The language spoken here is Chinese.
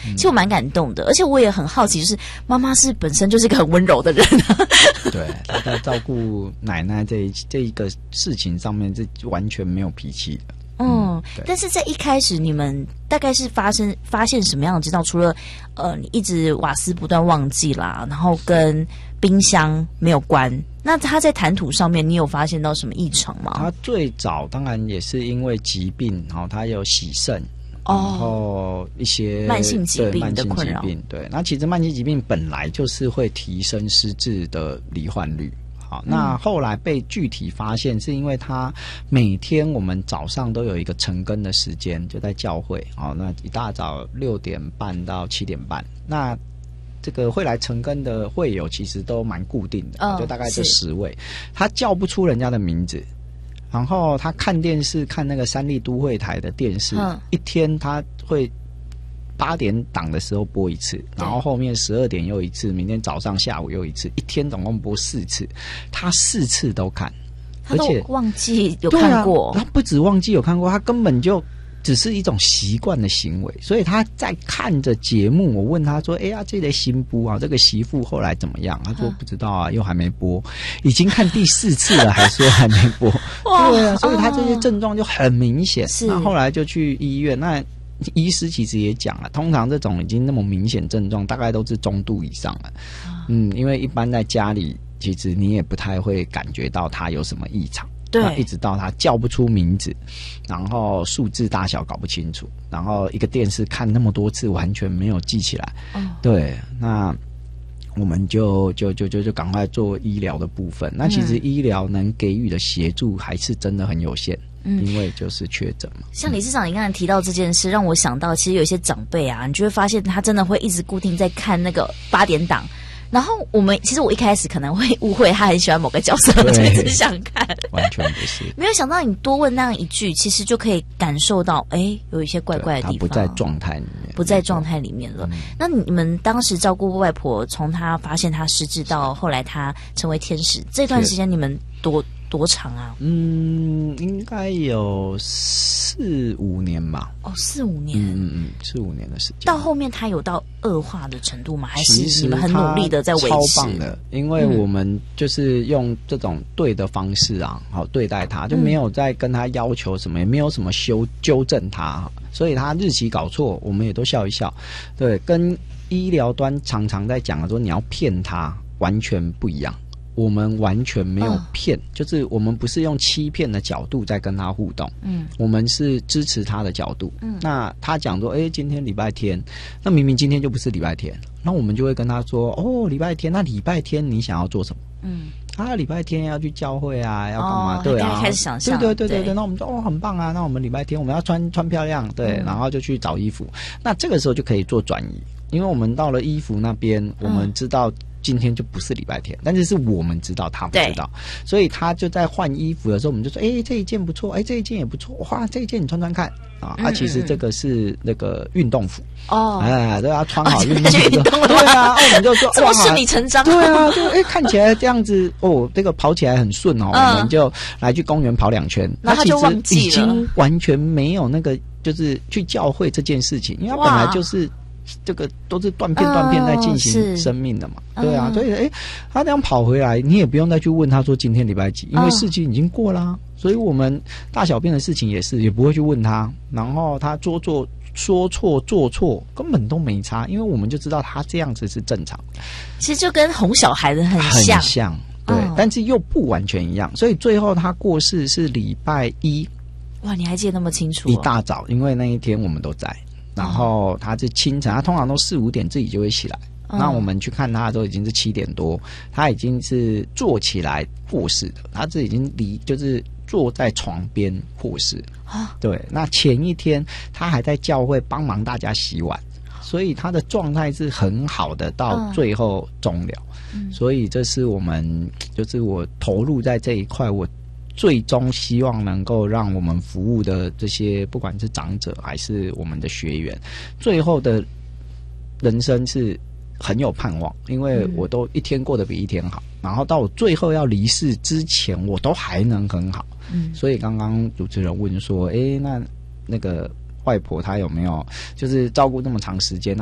其实我蛮感动的，而且我也很好奇，就是妈妈是本身就是一个很温柔的人对，她在照顾奶奶这一个事情上面是完全没有脾气的。 但是在一开始你们大概是发现什么样的征兆？除了你一直瓦斯不断忘记啦，然后跟冰箱没有关，那他在谈吐上面你有发现到什么异常吗？ 他最早当然也是因为疾病，他有洗肾，然后一些慢性疾病的困扰。 对，那其实慢性疾病本来就是会提升失智的罹患率。那后来被具体发现是因为他每天我们早上都有一个晨更的时间，就在教会，那一大早6点半到7点半，那这个会来晨更的会友其实都蛮固定的，就大概这10位，他叫不出人家的名字，然后他看电视看那个三立都会台的电视，一天他会8点档的时候播一次，然后后面12点又一次，明天早上下午又一次，一天总共播4次，他4次都看， 他都忘记有看过。 他不止忘记有看过，他根本就只是一种习惯的行为，所以他在看着节目，我问他说：“哎呀，这个新妇啊，这个媳妇后来怎么样？”他说：“不知道啊，又还没播，已经看第4次了，还说还没播。”对啊，所以他这些症状就很明显。那后来就去医院，那医师其实也讲了，通常这种已经那么明显症状，大概都是中度以上了。因为一般在家里，其实你也不太会感觉到他有什么异常。对，一直到他叫不出名字，然后数字大小搞不清楚，然后一个电视看那么多次，完全没有记起来。对，那我们就赶快做医疗的部分。那其实医疗能给予的协助还是真的很有限。因为就是确诊嘛。 像理事长你刚才提到这件事，让我想到其实有一些长辈啊，你就会发现他真的会一直固定在看那个8点档，然后其实我一开始可能会误会他很喜欢某个角色，就一直想看， 完全不是。 没有想到你多问那样一句，其实就可以感受到有一些怪怪的地方， 他不在状态里面， 不在状态里面了。那你们当时照顾外婆，从他发现他失智到后来他成为天使，这段时间你们多长啊？ 应该有4-5年吧。 4-5年。 4-5年的时间。 到后面他有到恶化的程度吗？还是你们很努力的在维持？ 超棒的，因为我们就是用这种对的方式啊，好对待他，就没有再跟他要求什么，也没有什么纠正他，所以他日期搞错，我们也都笑一笑。对，跟医疗端常常在讲的说你要骗他，完全不一样。我们完全没有骗，就是我们不是用欺骗的角度在跟他互动，我们是支持他的角度。那他讲说，今天礼拜天，那明明今天就不是礼拜天，那我们就会跟他说，礼拜天，那礼拜天你想要做什么？礼拜天要去教会啊，要干嘛？对啊， 开始想象， 对，那我们说很棒啊，那我们礼拜天我们要穿漂亮，对，然后就去找衣服。那这个时候就可以做转移，因为我们到了衣服那边，我们知道今天就不是礼拜天，但是是我们知道，他不知道，所以他就在换衣服的时候，我们就说，这一件不错，这一件也不错，哇，这一件你穿穿看啊，其实这个是那个运动服对啊，穿好运动服，对啊，我们就说这么顺理成章， 对啊，就看起来这样子，这个跑起来很顺我们就来去公园跑2圈， 那他就忘记了， 已经完全没有那个就是去教会这件事情，因为他本来就是这个都是断片在进行生命的嘛，对啊，所以他这样跑回来，你也不用再去问他说今天礼拜几，因为事情已经过啦，所以我们大小便的事情也不会去问他，然后他说错做错根本都没差，因为我们就知道他这样子是正常的。 其实就跟哄小孩的很像，对，但是又不完全一样，所以最后他过世是礼拜1。 哇，你还记得那么清楚？ 一大早，因为那一天我们都在。然后他是清晨，他通常都4-5点自己就会起来。那我们去看他的时候已经是7点多，他已经是坐起来过世的，他是已经就是坐在床边过世。对，那前一天他还在教会帮忙大家洗碗，所以他的状态是很好的，到最后终了。所以这是我们就是我投入在这一块，我最终希望能够让我们服务的这些不管是长者还是我们的学员，最后的人生是很有盼望，因为我都一天过得比一天好，然后到我最后要离世之前我都还能很好。所以刚刚主持人问说那个外婆她有没有就是照顾那么长时间